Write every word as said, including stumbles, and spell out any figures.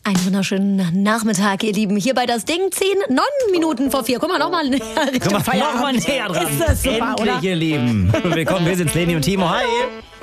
Einen wunderschönen Nachmittag, ihr Lieben. Hier bei das Ding, zehn, neun Minuten vor vier. Guck mal, nochmal näher. Guck mal, noch mal näher dran. Ist das super, Endlich, oder? ihr Lieben. Willkommen, wir sind's, Leni und Timo. Hi.